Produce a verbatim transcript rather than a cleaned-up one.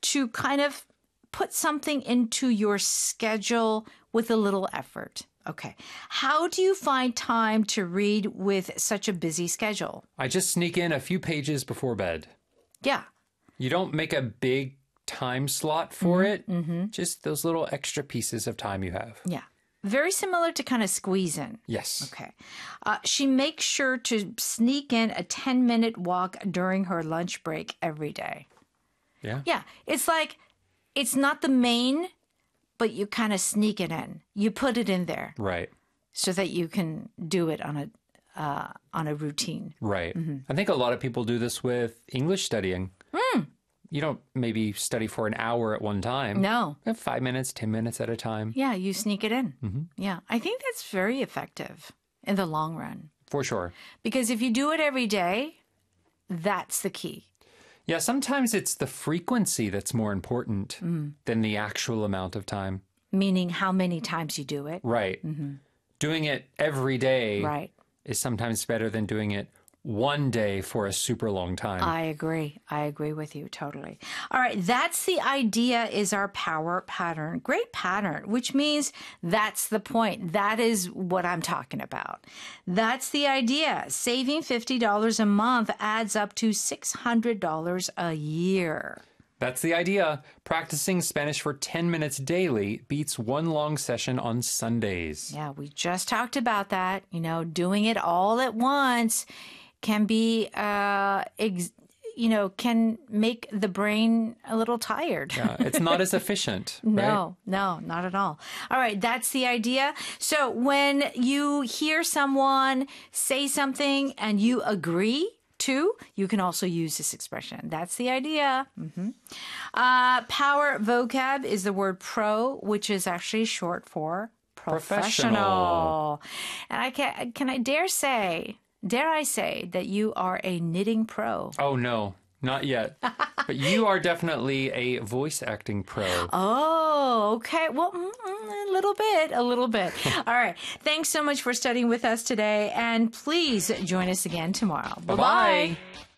to kind of put something into your schedule with a little effort. Okay. How do you find time to read with such a busy schedule? I just sneak in a few pages before bed. Yeah. You don't make a big time slot for mm-hmm. it. Mm-hmm. Just those little extra pieces of time you have. Yeah. Very similar to kind of squeeze in. Yes. Okay. Uh, she makes sure to sneak in a ten-minute walk during her lunch break every day. Yeah. Yeah. It's like, it's not the main, but you kind of sneak it in. You put it in there. Right. So that you can do it on a uh, on a routine. Right. Mm-hmm. I think a lot of people do this with English studying. Mm. You don't maybe study for an hour at one time. No. Five minutes, ten minutes at a time. Yeah, you sneak it in. Mm-hmm. Yeah. I think that's very effective in the long run. For sure. Because if you do it every day, that's the key. Yeah, sometimes it's the frequency that's more important mm. than the actual amount of time. Meaning how many times you do it. Right. Mm-hmm. Doing it every day right. is sometimes better than doing it one day for a super long time. I agree. I agree with you totally. All right. That's the idea is our power pattern. Great pattern, which means that's the point. That is what I'm talking about. That's the idea. Saving fifty dollars a month adds up to six hundred dollars a year. That's the idea. Practicing Spanish for ten minutes daily beats one long session on Sundays. Yeah, we just talked about that. You know, doing it all at once can be, uh, ex- you know, can make the brain a little tired. Yeah, it's not as efficient. No, right? no, not at all. All right, that's the idea. So when you hear someone say something and you agree to, you can also use this expression. That's the idea. Mm-hmm. Uh, power vocab is the word pro, which is actually short for professional. Professional. And I can, can I dare say, dare I say that you are a knitting pro? Oh, no, not yet. But you are definitely a voice acting pro. Oh, okay. Well, mm, mm, a little bit, a little bit. All right. Thanks so much for studying with us today. And please join us again tomorrow. Bye-bye. Bye-bye.